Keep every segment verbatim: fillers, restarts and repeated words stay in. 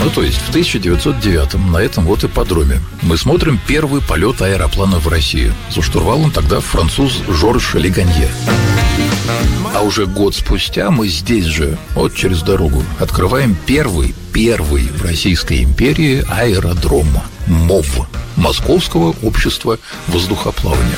Ну, то есть в тысяча девятьсот девятом на этом вот ипподроме мы смотрим первый полет аэроплана в Россию. За штурвалом тогда француз Жорж Леганье. А уже год спустя мы здесь же, вот через дорогу, открываем первый, первый в Российской империи аэродром МОВ – Московского общества воздухоплавания.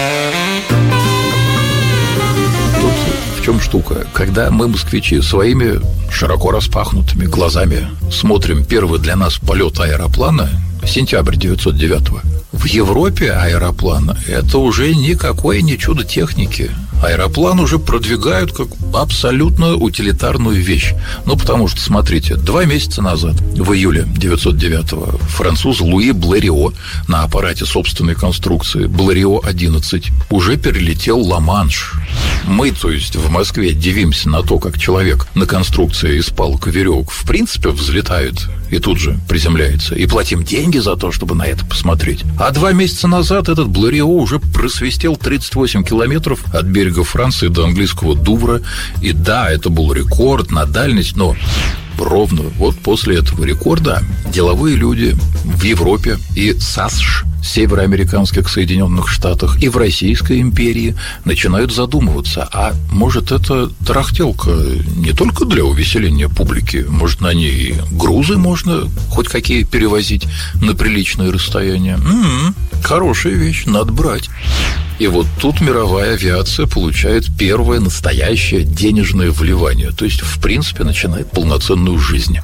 Тут в чем штука? Когда мы, москвичи, своими широко распахнутыми глазами смотрим первый для нас полет аэроплана, сентябрь девятьсот девятого, в Европе аэроплан – это уже никакое не чудо техники. Аэроплан уже продвигают как абсолютно утилитарную вещь. Ну, потому что, смотрите, два месяца назад, в июле девятьсот девятого, француз Луи Блерио на аппарате собственной конструкции Блерио одиннадцать уже перелетел Ла-Манш. Мы, то есть, в Москве дивимся на то, как человек на конструкции из палок и веревок в принципе взлетает и тут же приземляется, и платим деньги за то, чтобы на это посмотреть. А два месяца назад этот Блерио уже просвистел тридцать восемь километров от берега Франции до английского Дувра. И да, это был рекорд на дальность, но ровно вот после этого рекорда деловые люди в Европе и САСШ, североамериканских Соединенных Штатах, и в Российской империи начинают задумываться, а может, это тарахтелка не только для увеселения публики, может, на ней грузы можно хоть какие перевозить на приличные расстояния. М-м, хорошая вещь, надо брать. И вот тут мировая авиация получает первое настоящее денежное вливание, то есть, в принципе, начинает полноценную жизнь.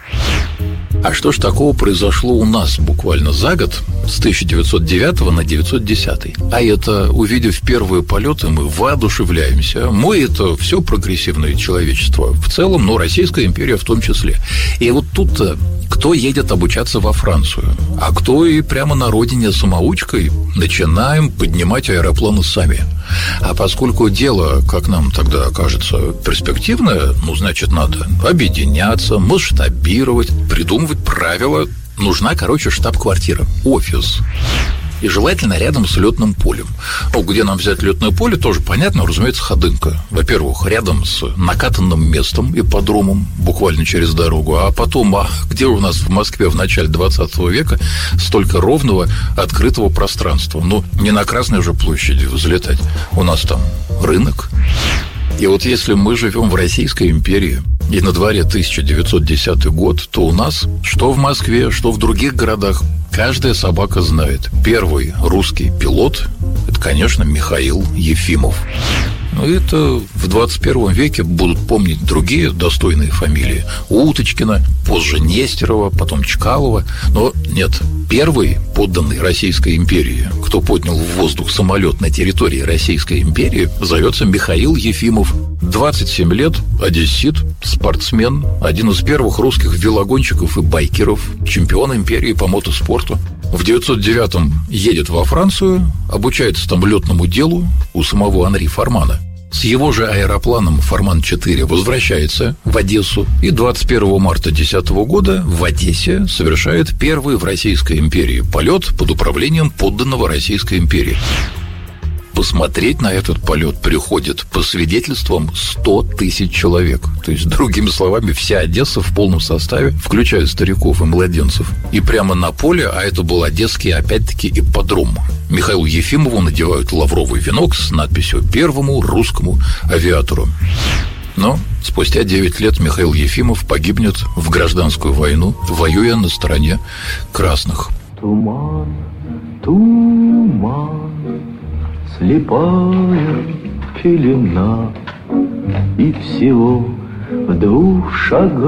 А что ж такого произошло у нас буквально за год, с тысяча девятьсот девятого на девятьсот десятый? А это, увидев первые полеты, мы воодушевляемся. Мы – это все прогрессивное человечество в целом, но Российская империя в том числе. И вот тут-то кто едет обучаться во Францию, а кто и прямо на родине самоучкой начинаем поднимать аэропланы сами. А поскольку дело, как нам тогда кажется, перспективное, ну, значит, надо объединяться, масштабировать, придумывать правила. Нужна, короче, штаб-квартира, офис. И желательно рядом с летным полем. Ну, где нам взять летное поле, тоже понятно, разумеется, Ходынка. Во-первых, рядом с накатанным местом, ипподромом, буквально через дорогу. А потом, а где у нас в Москве в начале двадцатого века столько ровного открытого пространства? Ну, не на Красной же площади взлетать. У нас там рынок. И вот если мы живем в Российской империи, и на дворе тысяча девятьсот десятый год, то у нас, что в Москве, что в других городах, каждая собака знает. Первый русский пилот – это, конечно, Михаил Ефимов. Но это в двадцать первом веке будут помнить другие достойные фамилии. Уточкина, позже Нестерова, потом Чкалова. Но нет, первый подданный Российской империи, кто поднял в воздух самолет на территории Российской империи, зовется Михаил Ефимов. двадцать семь лет, одессит, спортсмен, один из первых русских велогонщиков и байкеров, чемпион империи по мотоспорту. В девятьсот девятом едет во Францию, обучается там летному делу у самого Анри Формана. С его же аэропланом Форман четыре возвращается в Одессу и двадцать первого марта две тысячи десятого года в Одессе совершает первый в Российской империи полет под управлением подданного Российской империи. Посмотреть на этот полет приходит, по свидетельствам, сто тысяч человек. То есть, другими словами, вся Одесса в полном составе, включая стариков и младенцев. И прямо на поле, а это был одесский, опять-таки, ипподром, Михаилу Ефимову надевают лавровый венок с надписью «Первому русскому авиатору». Но спустя девять лет Михаил Ефимов погибнет в гражданскую войну, воюя на стороне красных. Туман, туман, слепая пелена, и всего в двух шагах